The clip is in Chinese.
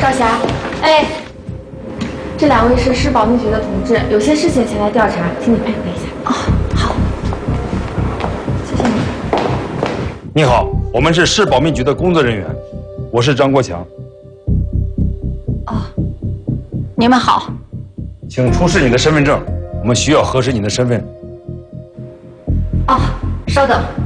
少侠，哎，这2位是市保密局的同志，有些事情前来调查，请你配合一下。 哦，好， 谢谢你。 你好，我们是市保密局的工作人员，我是张国强。 哦，你们好， 请出示你的身份证，我们需要核实你的身份。 哦，稍等。